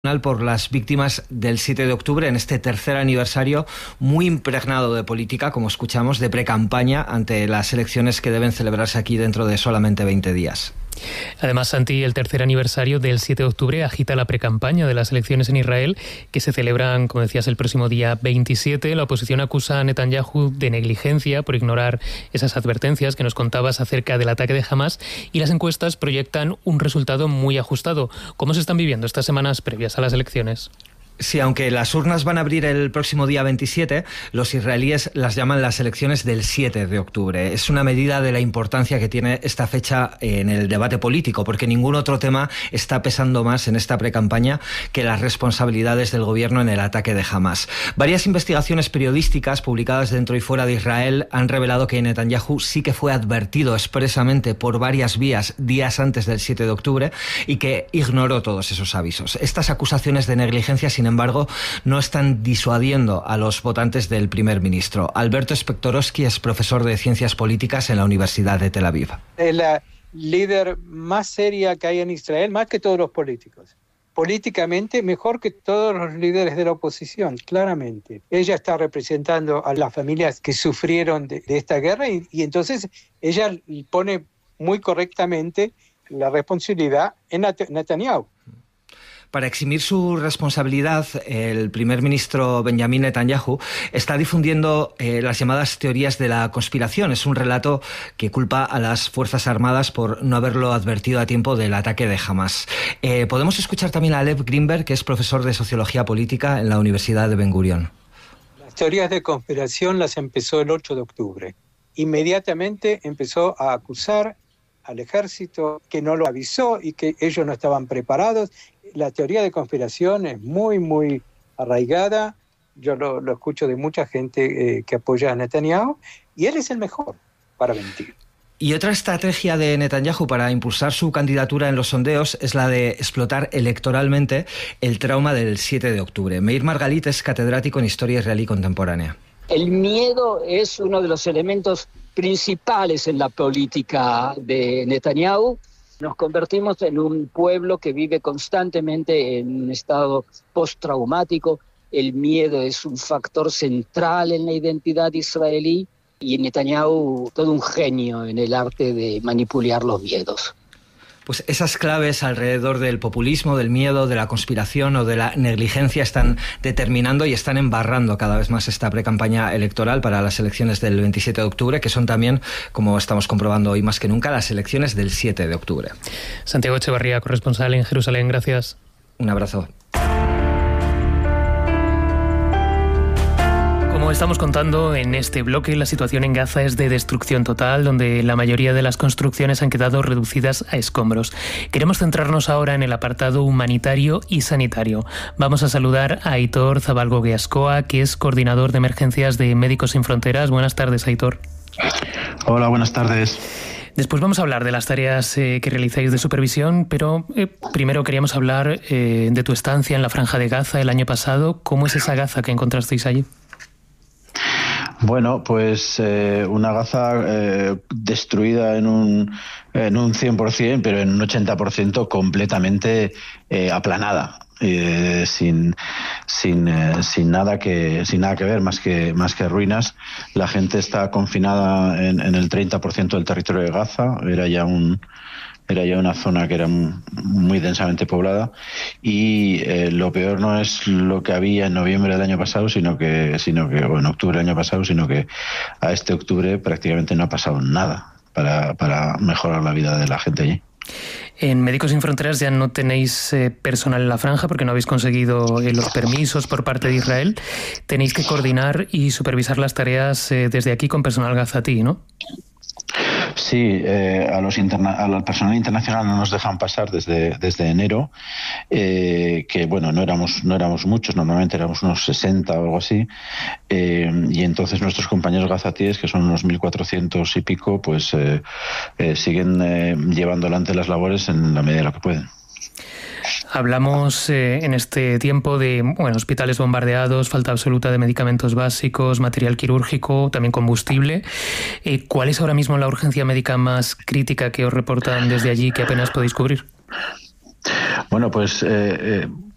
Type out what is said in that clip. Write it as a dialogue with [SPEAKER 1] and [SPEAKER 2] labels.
[SPEAKER 1] Por las víctimas del 7 de octubre en este tercer aniversario muy impregnado de política, como escuchamos, de precampaña ante las elecciones que deben celebrarse aquí dentro de solamente 20 días.
[SPEAKER 2] Además, Santi, el tercer aniversario del 7 de octubre agita la precampaña de las elecciones en Israel, que se celebran, como decías, el próximo día 27. La oposición acusa a Netanyahu de negligencia por ignorar esas advertencias que nos contabas acerca del ataque de Hamás, y las encuestas proyectan un resultado muy ajustado. ¿Cómo se están viviendo estas semanas previas a las elecciones?
[SPEAKER 1] Sí, aunque las urnas van a abrir el próximo día 27, los israelíes las llaman las elecciones del 7 de octubre. Es una medida de la importancia que tiene esta fecha en el debate político, porque ningún otro tema está pesando más en esta precampaña que las responsabilidades del gobierno en el ataque de Hamás. Varias investigaciones periodísticas publicadas dentro y fuera de Israel han revelado que Netanyahu sí que fue advertido expresamente por varias vías días antes del 7 de octubre y que ignoró todos esos avisos. Estas acusaciones de negligencia, sin embargo, no están disuadiendo a los votantes del primer ministro. Alberto Spektorowski es profesor de Ciencias Políticas en la Universidad de Tel Aviv.
[SPEAKER 3] Es la líder más seria que hay en Israel, más que todos los políticos. Políticamente mejor que todos los líderes de la oposición, claramente. Ella está representando a las familias que sufrieron de esta guerra y entonces ella pone muy correctamente la responsabilidad en Netanyahu.
[SPEAKER 1] Para eximir su responsabilidad, el primer ministro Benjamin Netanyahu está difundiendo las llamadas teorías de la conspiración. Es un relato que culpa a las Fuerzas Armadas por no haberlo advertido a tiempo del ataque de Hamás. Podemos escuchar también a Lev Grimberg, que es profesor de Sociología Política en la Universidad de Ben Gurion.
[SPEAKER 3] Las teorías de conspiración las empezó el 8 de octubre. Inmediatamente empezó a acusar al ejército que no lo avisó y que ellos no estaban preparados. La teoría de conspiración es muy, muy arraigada. Yo lo escucho de mucha gente que apoya a Netanyahu, y él es el mejor para mentir.
[SPEAKER 1] Y otra estrategia de Netanyahu para impulsar su candidatura en los sondeos es la de explotar electoralmente el trauma del 7 de octubre. Meir Margalit es catedrático en Historia Israelí Contemporánea.
[SPEAKER 4] El miedo es uno de los elementos principales en la política de Netanyahu. Nos convertimos en un pueblo que vive constantemente en un estado postraumático. El miedo es un factor central en la identidad israelí, y Netanyahu, todo un genio en el arte de manipular los miedos.
[SPEAKER 1] Pues esas claves alrededor del populismo, del miedo, de la conspiración o de la negligencia están determinando y están embarrando cada vez más esta precampaña electoral para las elecciones del 27 de octubre, que son también, como estamos comprobando hoy más que nunca, las elecciones del 7 de octubre.
[SPEAKER 2] Santiago Echevarría, corresponsal en Jerusalén, gracias.
[SPEAKER 1] Un abrazo.
[SPEAKER 2] Como estamos contando en este bloque, la situación en Gaza es de destrucción total, donde la mayoría de las construcciones han quedado reducidas a escombros. Queremos centrarnos ahora en el apartado humanitario y sanitario. Vamos a saludar a Aitor Zabalgo-Geascoa, que es coordinador de emergencias de Médicos Sin Fronteras. Buenas tardes, Aitor.
[SPEAKER 5] Hola, buenas tardes.
[SPEAKER 2] Después vamos a hablar de las tareas que realizáis de supervisión, pero primero queríamos hablar de tu estancia en la Franja de Gaza el año pasado. ¿Cómo es esa Gaza que encontrasteis allí?
[SPEAKER 5] Bueno, pues una Gaza destruida en un 100%, pero en un 80% completamente aplanada. Sin nada que ver, más que ruinas. La gente está confinada en el 30% del territorio de Gaza. Era ya una zona que era muy densamente poblada, y lo peor no es lo que había en noviembre del año pasado, sino que o en octubre del año pasado, sino que a este octubre prácticamente no ha pasado nada para mejorar la vida de la gente allí.
[SPEAKER 2] En Médicos Sin Fronteras ya no tenéis personal en la franja porque no habéis conseguido los permisos por parte de Israel. Tenéis que coordinar y supervisar las tareas desde aquí con personal gazatí, ¿no?
[SPEAKER 5] Sí, al personal internacional no nos dejan pasar desde enero, que bueno, no éramos muchos, normalmente éramos unos 60 o algo así, y entonces nuestros compañeros gazatíes, que son unos 1.400 y pico, pues siguen llevando adelante las labores en la medida de lo que pueden.
[SPEAKER 2] Hablamos en este tiempo de hospitales bombardeados, falta absoluta de medicamentos básicos, material quirúrgico, también combustible. ¿Cuál es ahora mismo la urgencia médica más crítica que os reportan desde allí que apenas podéis cubrir?
[SPEAKER 5] Bueno, pues